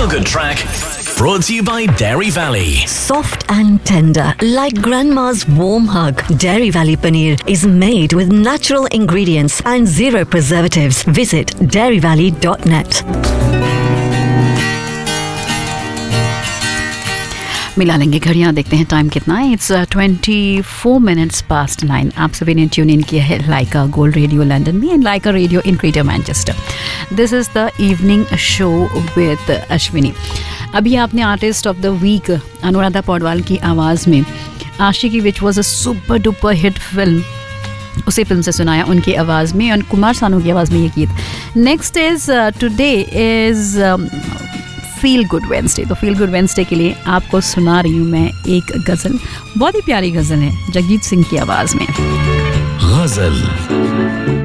Feel Good Track, brought to you by Dairy Valley. Soft and tender, like grandma's warm hug. Dairy Valley paneer is made with natural ingredients and zero preservatives. Visit dairyvalley.net. मिला लेंगे घड़ियाँ, देखते हैं time कितना है. It's 24 minutes past 9. आप सभी ने ट्यून इन किया है लाइका गोल्ड रेडियो लंदन में and Lyca radio in greater Manchester. This is the evening show with Ashwini. अभी आपने artist of the week Anuradha Paudwal की आवाज़ में आशिकी which was a super duper hit film, उसी फिल्म से सुनाया उनकी आवाज़ में और कुमार सानू की आवाज़ में ये गीत. Next is today is feel good Wednesday. तो फील गुड वेंसडे के लिए आपको सुना रही हूँ मैं एक गज़ल. बहुत ही प्यारी गज़ल है, जगजीत सिंह की आवाज़ में. गज़ल